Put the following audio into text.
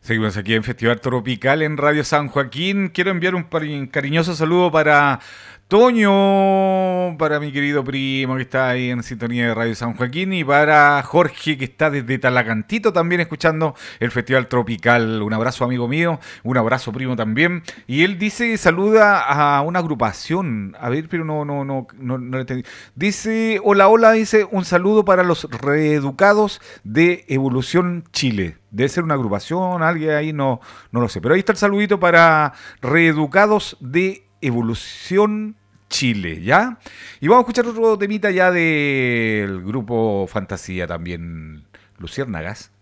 Seguimos aquí en Festival Tropical en Radio San Joaquín. Quiero enviar un cariñoso saludo para Toño, para mi querido primo que está ahí en sintonía de Radio San Joaquín y para Jorge que está desde Talagantito también escuchando el Festival Tropical. Un abrazo amigo mío, un abrazo primo también. Y él dice, saluda a una agrupación. A ver, pero no le entendí. Dice, hola, hola, dice, un saludo para los reeducados de Evolución Chile. Debe ser una agrupación, alguien ahí, no lo sé. Pero ahí está el saludito para reeducados de Evolución Chile, ¿ya? Y vamos a escuchar otro temita ya del grupo Fantasía también, Luciérnagas.